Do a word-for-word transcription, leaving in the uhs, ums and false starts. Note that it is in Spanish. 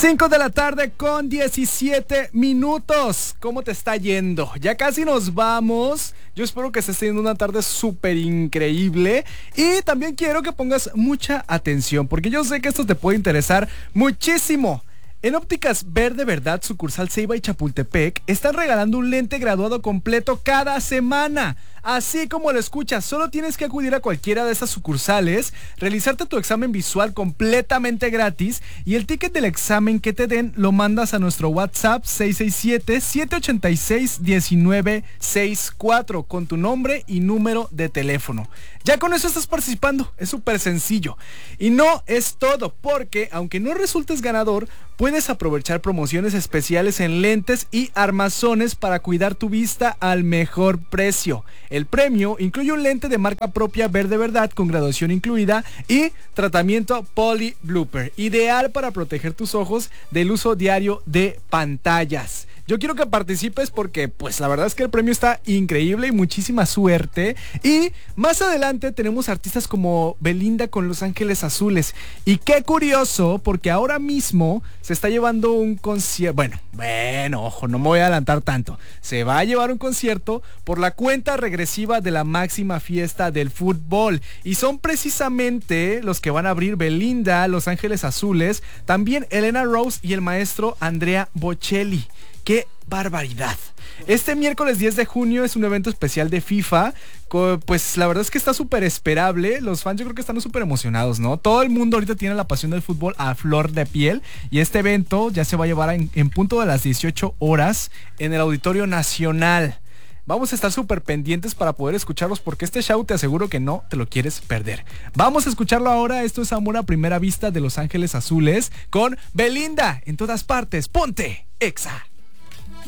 cinco de la tarde con diecisiete minutos. ¿Cómo te está yendo? Ya casi nos vamos. Yo espero que estés teniendo una tarde súper increíble. Y también quiero que pongas mucha atención, porque yo sé que esto te puede interesar muchísimo. En Ópticas Ver de Verdad, sucursal Ceiba y Chapultepec, están regalando un lente graduado completo cada semana. Así como lo escuchas, solo tienes que acudir a cualquiera de esas sucursales, realizarte tu examen visual completamente gratis y el ticket del examen que te den lo mandas a nuestro WhatsApp seis seis siete, siete ocho seis, uno nueve seis cuatro con tu nombre y número de teléfono. Ya con eso estás participando, es súper sencillo. Y no es todo, porque aunque no resultes ganador, puedes aprovechar promociones especiales en lentes y armazones para cuidar tu vista al mejor precio. El premio incluye un lente de marca propia Ver de Verdad con graduación incluida y tratamiento Poly Blooper, ideal para proteger tus ojos del uso diario de pantallas. Yo quiero que participes porque pues la verdad es que el premio está increíble y muchísima suerte. Y más adelante tenemos artistas como Belinda con Los Ángeles Azules. Y qué curioso, porque ahora mismo se está llevando un concierto. Bueno, bueno, ojo, no me voy a adelantar tanto. Se va a llevar un concierto por la cuenta regresiva de la máxima fiesta del fútbol. Y son precisamente los que van a abrir Belinda, Los Ángeles Azules, también Elena Rose y el maestro Andrea Bocelli. ¡Qué barbaridad! Este miércoles diez de junio es un evento especial de FIFA. Pues la verdad es que está súper esperable. Los fans yo creo que están súper emocionados, ¿no? Todo el mundo ahorita tiene la pasión del fútbol a flor de piel. Y este evento ya se va a llevar en, en punto de las dieciocho horas en el Auditorio Nacional. Vamos a estar súper pendientes para poder escucharlos, porque este show te aseguro que no te lo quieres perder. Vamos a escucharlo ahora. Esto es Amor a Primera Vista de Los Ángeles Azules con Belinda en todas partes. ¡Ponte Exa!